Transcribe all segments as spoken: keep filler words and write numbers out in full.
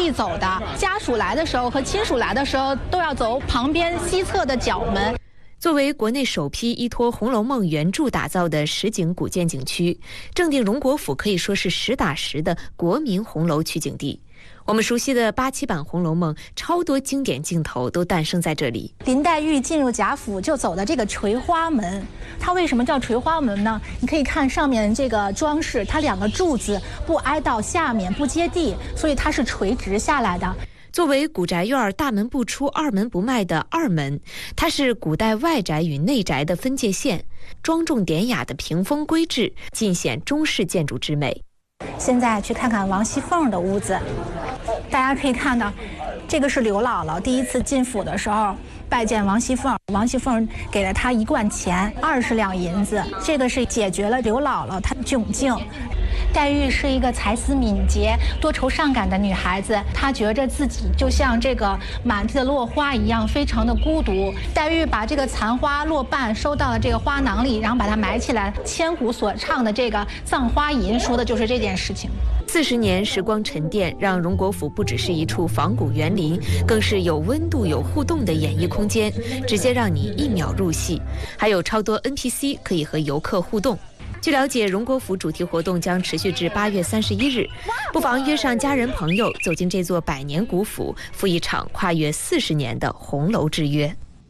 地走的，家属来的时候和亲属来的时候都要走旁边西侧的角门。 作为国内首批依托《红楼梦》原著打造的实景古建景区，正定荣国府可以说是实打实的国民红楼取景地。我们熟悉的八七版《红楼梦》，超多经典镜头都诞生在这里。 林黛玉进入贾府就走的这个垂花门，它为什么叫垂花门呢？你可以看上面这个装饰，它两个柱子不挨到下面，不接地，所以它是垂直下来的。 作为古宅院大门不出二门不迈的二门，它是古代外宅与内宅的分界线，庄重典雅的屏风规制尽显中式建筑之美。 现在去看看王熙凤的屋子，大家可以看到，这个是刘姥姥第一次进府的时候拜见王熙凤，王熙凤给了她一贯钱，二十两银子，这个是解决了刘姥姥她的窘境。黛玉是一个才思敏捷、多愁善感的女孩子，她觉着自己就像这个满地的落花一样，非常的孤独。黛玉把这个残花落瓣收到了这个花囊里，然后把它埋起来。千古所唱的这个《葬花吟》说的就是这件事情。 四十年时光沉淀，让荣国府不只是一处仿古园林，更是有温度、有互动的演艺空间，直接让你一秒入戏。还有超多 N P C 可以和游客互动。据了解，荣国府主题活动将持续至八月三十一日，不妨约上家人朋友，走进这座百年古府，赴一场跨越四十年的红楼之约。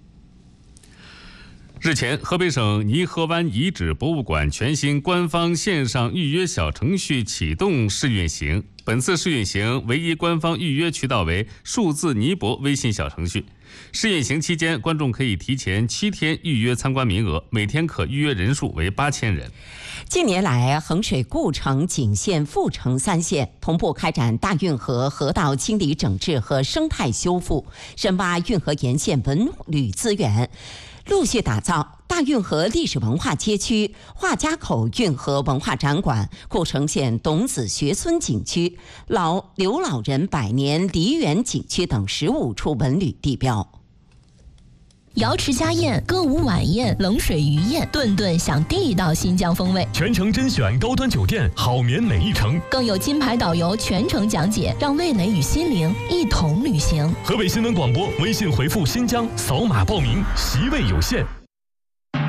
日前，河北省泥河湾遗址博物馆全新官方线上预约小程序启动试运行。本次试运行唯一官方预约渠道为数字泥博微信小程序。试运行期间，观众可以提前七天预约参观名额，每天可预约人数为八千人。 近年来，衡水、故城、景县、阜城三县同步开展大运河河道清理整治和生态修复，深挖运河沿线文旅资源，陆续打造大运河历史文化街区、画家口运河文化展馆、故城县董子学村景区、老刘老人百年梨园景区等十五处文旅地标。 瑶池家宴、歌舞晚宴、冷水鱼宴，顿顿享地道新疆风味。 全程甄选高端酒店，好眠每一程。 更有金牌导游全程讲解，让味蕾与心灵一同旅行。 河北新闻广播微信回复新疆，扫码报名，席位有限。